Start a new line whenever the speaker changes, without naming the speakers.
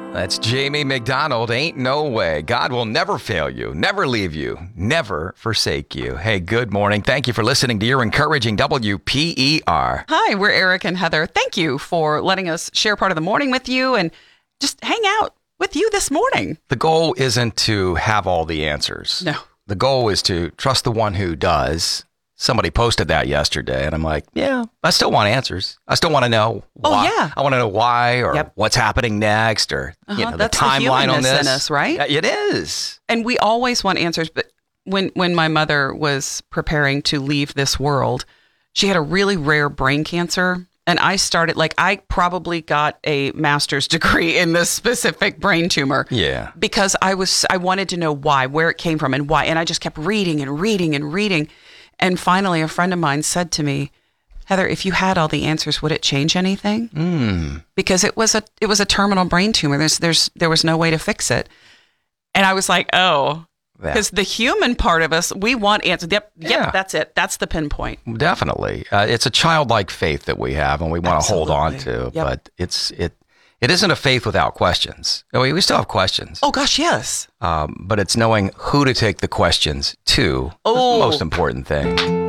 That's Jamie McDonald. Ain't no way. God will never fail you, never leave you, never forsake you. Hey, good morning. Thank you for listening to your encouraging WPER.
Hi, we're Eric and Heather. Thank you for letting us share part of the morning with you and just hang out with you this morning.
The goal isn't to have all the answers.
No.
The goal is to trust the one who does. Somebody posted that yesterday, and I'm like, yeah, I still want answers. I still want to know why.
Oh, yeah.
I want to know why or what's happening next or the timeline on this.
In us, right?
It is.
And we always want answers. But when my mother was preparing to leave this world, she had a really rare brain cancer. And I probably got a master's degree in this specific brain tumor.
Yeah.
Because I wanted to know why, where it came from and why. And I just kept reading and reading and reading. And finally, a friend of mine said to me, Heather, if you had all the answers, would it change anything? Because it was a terminal brain tumor. There was no way to fix it. And I was like, oh, because the human part of us, we want answers. Yep, that's it. That's the pinpoint.
Definitely. It's a childlike faith that we have and we want to hold on to.
Yep.
But it isn't a faith without questions. We still have questions.
Oh, gosh, yes.
But it's knowing who to take the questions to. That's the most important thing.